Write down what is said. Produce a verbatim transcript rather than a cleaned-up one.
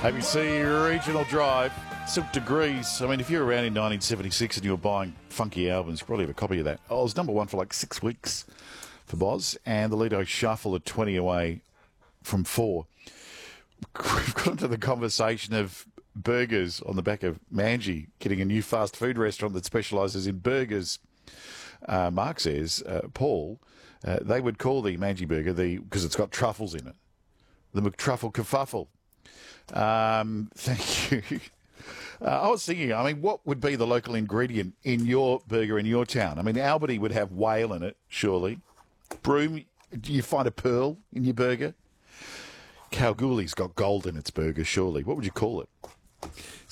A B C Regional Drive, Silk Degrees. I mean, if you were around in nineteen seventy-six and you were buying funky albums, you probably have a copy of that. I was number one for like six weeks for Boz, and the Lido Shuffle at twenty away from four. We've got into the conversation of burgers on the back of Manji, getting a new fast food restaurant that specialises in burgers. Uh, Mark says, uh, Paul, uh, they would call the Manji burger the because it's got truffles in it, the McTruffle Kerfuffle. Um, thank you. Uh, I was thinking, I mean, what would be the local ingredient in your burger in your town? I mean, Albany would have whale in it, surely. Broome, do you find a pearl in your burger? Kalgoorlie's got gold in its burger, surely. What would you call it?